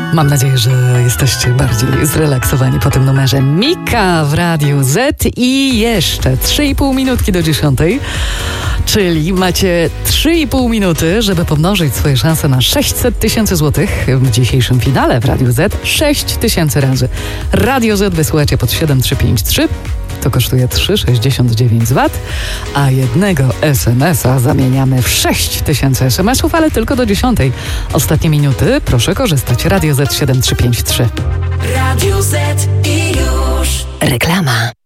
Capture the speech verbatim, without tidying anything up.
Mam nadzieję, że jesteście bardziej zrelaksowani po tym numerze. Mika w Radiu Z i jeszcze trzy i pół minutki do dziesiątej. Czyli macie trzy i pół minuty, żeby pomnożyć swoje szanse na sześćset tysięcy złotych w dzisiejszym finale w Radiu Z. sześć tysięcy razy. Radio Z wysyłacie pod siedem trzy pięć trzy. To kosztuje trzy sześćdziesiąt dziewięć złotych, a jednego es em es a zamieniamy w sześć tysięcy es em esów, ale tylko do dziesiątej. Ostatnie minuty, proszę korzystać. Radio Z siedem trzy pięć trzy. Radio Z i już. Reklama.